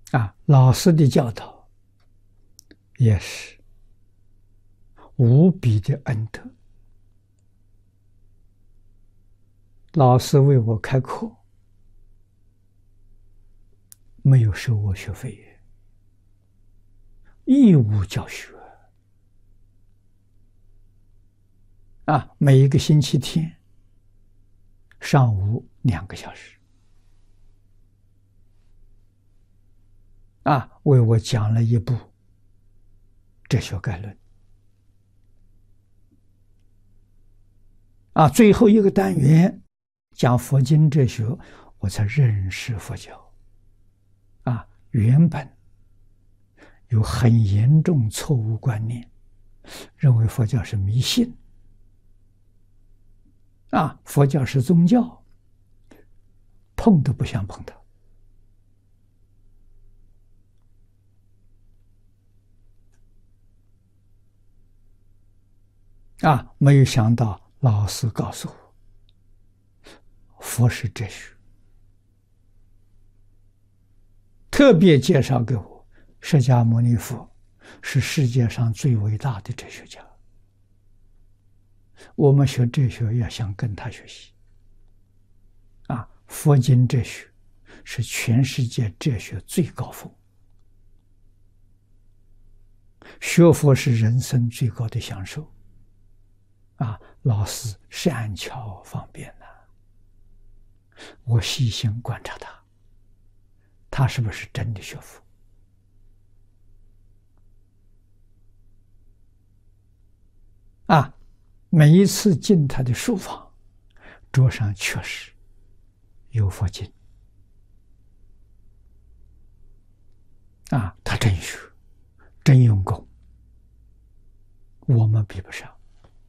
老师的教导也是无比的恩德。老师为我开课，没有收我学费，义务教学。每一个星期天上午2个小时，为我讲了一部哲学概论。最后一个单元讲佛经哲学，我才认识佛教。原本有很严重错误观念，认为佛教是迷信，佛教是宗教，碰都不想碰它。没有想到老师告诉我，佛是哲学，特别介绍给我，释迦牟尼佛是世界上最伟大的哲学家。我们学哲学要想跟他学习。佛经哲学是全世界哲学最高峰，学佛是人生最高的享受。老师善巧方便我细心观察他是不是真的学佛？每一次进他的书房，桌上确实有佛经。他真学，真用功，我们比不上。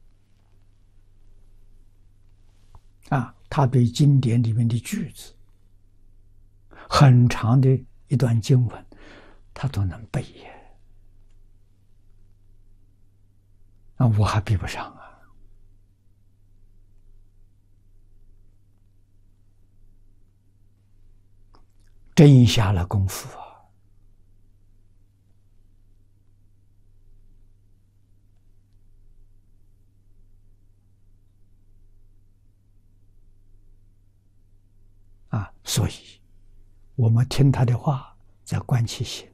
他对经典里面的句子，很长的一段经文，他都能背耶。我还比不上真下了功夫所以我们听他的话，再观其行，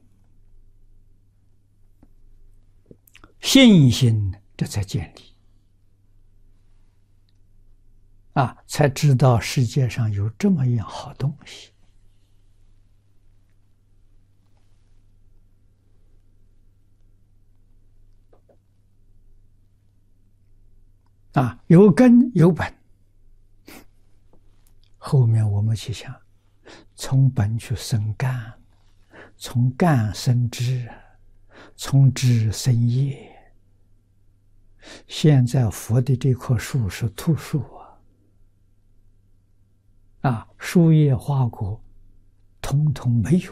信心这才建立才知道世界上有这么样好东西。有根有本，后面我们去想，从本去生干，从干生枝，从枝生叶。现在佛的这棵树是秃树树叶花果统统没有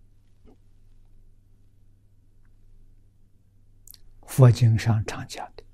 佛经上常讲的